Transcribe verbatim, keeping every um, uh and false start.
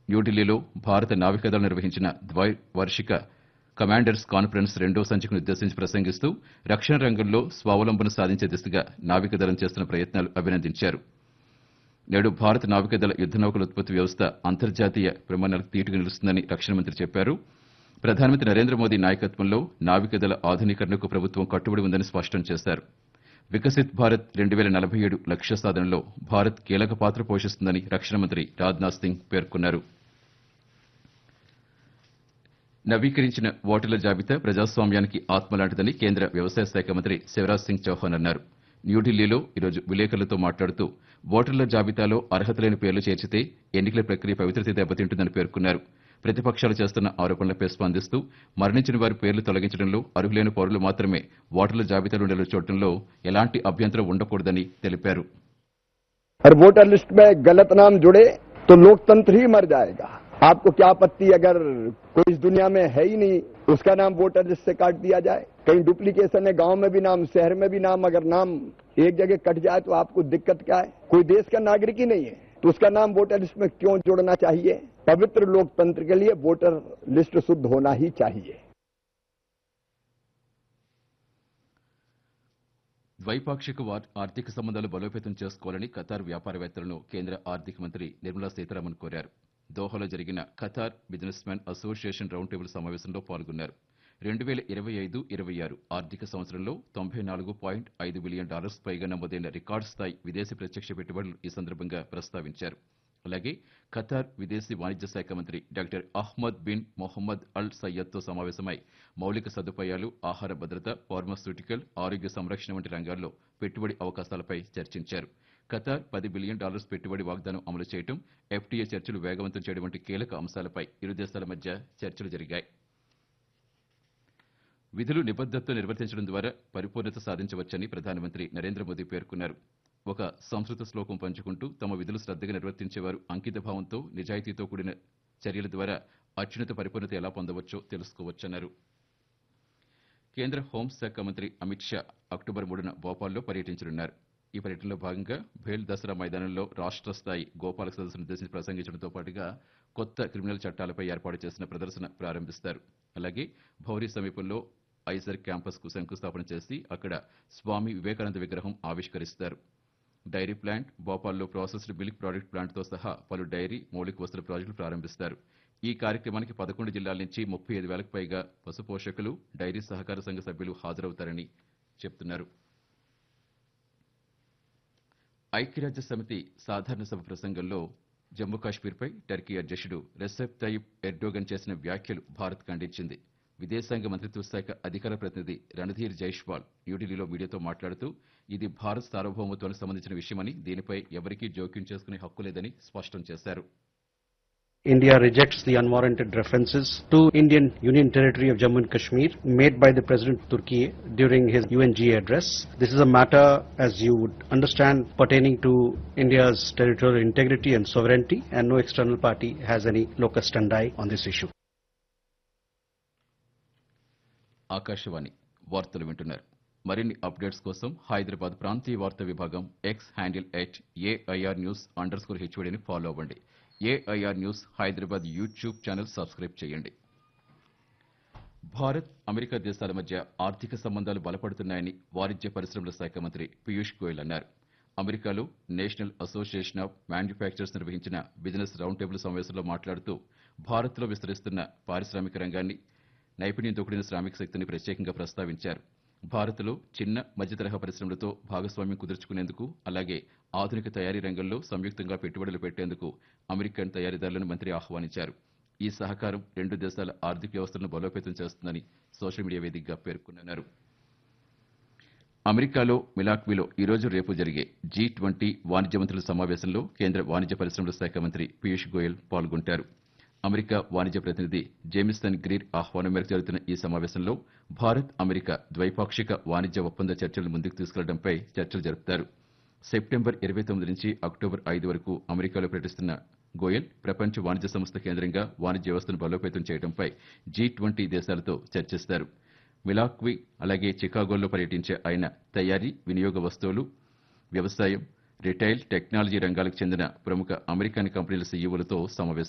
న్యూఢిల్లీలో భారత నావికాదళం నిర్వహించిన ద్వైవార్షిక కమాండర్స్ కాన్ఫరెన్స్ రెండో సంచికను ఉద్దేశించి ప్రసంగిస్తూ రక్షణ రంగంలో స్వావలంబన సాధించే దిశగా నావికాదళం చేస్తున్న ప్రయత్నాలు అభినందించారు. నేడు భారత నావికాదళ యుద్ద నౌకల ఉత్పత్తి వ్యవస్థ అంతర్జాతీయ ప్రమాణాలకు తీటుగా నిలుస్తుందని రక్షణ మంత్రి చెప్పారు. ప్రధానమంత్రి నరేంద్ర మోదీ నాయకత్వంలో నావికాదళ ఆధునీకరణకు ప్రభుత్వం కట్టుబడి ఉందని స్పష్టం చేశారు. వికసిత్ భారత్ రెండు వేల నలభై ఏడు లక్ష్య సాధనలో భారత్ కీలక పాత్ర పోషిస్తుందని రక్షణ మంత్రి రాజ్నాథ్ సింగ్ పేర్కొన్నారు. నవీకరించిన ఓటర్ల జాబితా ప్రజాస్వామ్యానికి ఆత్మలాంటిదని కేంద్ర వ్యవసాయ శాఖ మంత్రి శివరాజ్ సింగ్ చౌహాన్ అన్నారు. న్యూఢిల్లీలో ఈరోజు విలేకరులతో మాట్లాడుతూ ఓటర్ల జాబితాలో అర్హత లేని పేర్లు చేర్చితే ఎన్నికల ప్రక్రియ పవిత్రత దెబ్బతింటుందని పేర్కొన్నారు. ప్రతిపక్షాలు చేస్తున్న ఆరోపణలపై స్పందిస్తూ మరణించిన వారి పేర్లు తొలగించడంలో అర్హులైన పౌరులు మాత్రమే ఓటర్ల జాబితాలో నిలచోవడంలో ఎలాంటి అభ్యంతరం ఉండకూడదని తెలిపారు. और वोटर लिस्ट में गलत नाम जुड़े तो लोकतंत्र ही मर जाएगा। आपको क्या आपत्ति अगर कोई इस दुनिया में है ही नहीं उसका नाम वोटर लिस्ट से काट दिया जाए? कहीं डुप्लीकेशन है, गांव में भी नाम, शहर में भी नाम, अगर नाम एक जगह कट जाए तो आपको दिक्कत क्या है? कोई देश का नागरिक ही नहीं है तो उसका नाम वोटर लिस्ट में क्यों जोड़ना चाहिए? पवित्र लोकतंत्र के लिए वोटर लिस्ट शुद्ध होना ही चाहिए। ద్వైపాక్షిక ఆర్థిక సంబంధాలు బలోపేతం చేసుకోవాలని ఖతార్ వ్యాపారవేత్తలను కేంద్ర ఆర్థిక మంత్రి నిర్మలా సీతారామన్ కోరారు. దోహాలో జరిగిన Qatar business man association round table సమావేశంలో పాల్గొన్నారు. రెండు వేల ఇరవై ఐదు ఇరవై ఆరు ఆర్థిక సంవత్సరంలో తొంభై నాలుగు పాయింట్ ఐదు బిలియన్ డాలర్స్ పైగా నమోదైన రికార్డు స్థాయి విదేశీ ప్రత్యక్ష పెట్టుబడులు ఈ సందర్భంగా ప్రస్తావించారు. అలాగే ఖతార్ విదేశీ వాణిజ్య శాఖ మంత్రి డాక్టర్ అహ్మద్ బిన్ మొహమ్మద్ అల్ సయ్యద్తో సమావేశమై మౌలిక సదుపాయాలు, ఆహార భద్రత, ఫార్మాస్యూటికల్, ఆరోగ్య సంరక్షణ వంటి రంగాల్లో పెట్టుబడి అవకాశాలపై చర్చించారు. ఖతార్ పది బిలియన్ డాలర్స్ పెట్టుబడి వాగ్దానం అమలు చేయడం, ఎఫ్టీఏ చర్చలు వేగవంతం చేయడం వంటి కీలక అంశాలపై ఇరు దేశాల మధ్య చర్చలు జరిగాయి. విధులు నిబద్దతతో నిర్వర్తించడం ద్వారా పరిపూర్ణత సాధించవచ్చని ప్రధానమంత్రి నరేంద్ర మోదీ పేర్కొన్నారు. ఒక సంస్కృత శ్లోకం పంచుకుంటూ తమ విధులు శ్రద్దగా నిర్వర్తించేవారు అంకిత భావంతో, నిజాయితీతో కూడిన చర్యల ద్వారా అత్యున్నత పరిపూర్ణత ఎలా పొందవచ్చో తెలుసుకోవచ్చన్నారు. కేంద్ర హోంశాఖ మంత్రి అమిత్ షా అక్టోబర్ మూడున భోపాల్లో పర్యటించనున్నారు. ఈ పర్యటనలో భాగంగా భేల్ దసరా మైదానంలో రాష్ట్ర స్థాయి గోపాలక సదస్సును ఉద్దేశించి ప్రసంగించడంతో పాటుగా కొత్త క్రిమినల్ చట్టాలపై ఏర్పాటు చేసిన ప్రదర్శన ప్రారంభిస్తారు. అలాగే భౌరీ సమీపంలో ఐజర్ క్యాంపస్ కు శంకుస్థాపన చేసి అక్కడ స్వామి వివేకానంద విగ్రహం ఆవిష్కరిస్తారు. Dairy plant, భోపాల్లో processed milk product ప్లాంట్తో సహా పలు డైరీ, మౌలిక వసతుల ప్రాజెక్టులు ప్రారంభిస్తారు. ఈ కార్యక్రమానికి పదకొండు జిల్లాల నుంచి ముప్పై ఐదు వేలకు పైగా పశు పోషకులు, డైరీ సహకార సంఘ సభ్యులు హాజరవుతారని చెప్తున్నారు. ఐక్యరాజ్య సమితి సాధారణ సభ ప్రసంగంలో జమ్మూ కాశ్మీర్పై టర్కీ అధ్యక్షుడు రెసెప్ తయ్యిప్ ఎర్డోగన్ చేసిన వ్యాఖ్యలు భారత్ ఖండించింది. విదేశాంగ మంత్రిత్వ శాఖ అధికార ప్రతినిధి రణధీర్ జైష్వాల్ న్యూఢిల్లీలో మీడియాతో మాట్లాడుతూ ఇది భారత్ సార్వభౌమత్వానికి సంబంధించిన విషయమని, దీనిపై ఎవరికీ జోక్యం చేసుకునే హక్కు లేదని స్పష్టం చేశారు. India rejects the unwarranted references to Indian Union Territory of Jammu and Kashmir made by the President of Turkey during his U N G A address. This is a matter, as you would understand, pertaining to India's territorial integrity and sovereignty, and no external party has any locus standi on this issue. Akashvani వార్తలు వింటున్నారు. మరిన్ని updates కోసం హైదరాబాద్ ప్రాంతీయ వార్తా విభాగం X handle at AIR news under score హెచ్వడిని follow అవ్వండి. AIR news Hyderabad YouTube channel subscribe చేయండి. Bharat, America దేశాల మధ్య ఆర్థిక సంబంధాలు బలపడుతున్నాయని వాణిజ్య పరిశ్రమల శాఖ మంత్రి పీయూష్ గోయల్ అన్నారు. అమెరికాలో నేషనల్ అసోసియేషన్ ఆఫ్ మ్యానుఫ్యాక్చరర్స్ నిర్వహించిన బిజినెస్ రౌండ్ టేబుల్ సమావేశంలో మాట్లాడుతూ భారత్లో విస్తరిస్తున్న పారిశ్రామిక రంగాన్ని, నైపుణ్యంతో కూడిన శ్రామిక శక్తిని ప్రత్యేకంగా ప్రస్తావించారు. భారత్లో చిన్న, మధ్య తరహా పరిశ్రమలతో భాగస్వామ్యం కుదుర్చుకునేందుకు, అలాగే ఆధునిక తయారీ రంగంలో సంయుక్తంగా పెట్టుబడులు పెట్టేందుకు అమెరికన్ తయారీదారులను మంత్రి ఆహ్వానించారు. ఈ సహకారం రెండు దేశాల ఆర్థిక వ్యవస్థలను బలోపేతం చేస్తుందని సోషల్ మీడియా వేదికగా పేర్కొన్నారు. అమెరికాలో మిలాక్వీలో ఈరోజు రేపు జరిగే జీ ట్వంటీ వాణిజ్య మంత్రుల సమావేశంలో కేంద్ర వాణిజ్య పరిశ్రమల శాఖ మంత్రి పీయూష్ గోయల్ పాల్గొంటారు. అమెరికా వాణిజ్య ప్రతినిధి జేమిసన్ గ్రీర్ ఆహ్వానం మేరకు జరుగుతున్న ఈ సమావేశంలో భారత్, అమెరికా ద్వైపాక్షిక వాణిజ్య ఒప్పంద చర్చలను ముందుకు తీసుకెళ్లడంపై చర్చలు జరుపుతారు. సెప్టెంబర్ ఇరవై తొమ్మిది నుంచి అక్టోబర్ ఐదు వరకు అమెరికాలో పర్యటిస్తున్న గోయల్ ప్రపంచ వాణిజ్య సంస్థ కేంద్రంగా వాణిజ్య వ్యవస్థను బలోపేతం చేయడంపై జీ ట్వంటీ దేశాలతో చర్చిస్తారు. మిలాక్వీ అలాగే చికాగోలో పర్యటించే ఆయన తయారీ, వినియోగ వస్తువులు, వ్యవసాయం, రిటైల్, టెక్నాలజీ రంగాలకు చెందిన ప్రముఖ అమెరికన్ కంపెనీల సీఈఓలతో సమావేశం